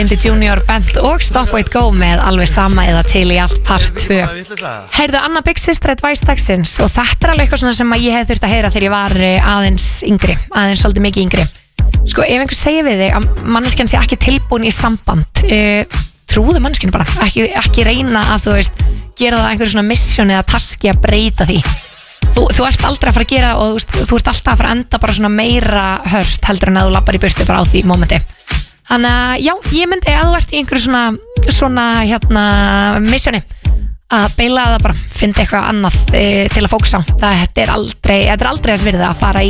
Indi Junior, Bent og Stop Wait Go með alveg sama eða til í allt part 2. Heyrðu, Anna Big Sister advice dagsins og þetta alveg eitthvað svona sem ég hef þurft að heyra þegar ég var aðeins svolítið mikið yngri. Sko, ef einhver segir við þig að manneskjan sé ekki tilbúin í samband, trúðu manneskjanu bara, ekki reyna að þú veist, gera það einhverju svona mission eða taski að breyta því. Þú ert aldrei að fara að gera og þú ert alltaf að fara að enda bara svona meira hört heldur en að þú lappar í burtu bara á því momenti. Þannig að já, ég myndi að þú ert í einhverju svona missioni að beila það bara, finna eitthvað annað til að fókusa á. Þetta er aldrei að virða að fara í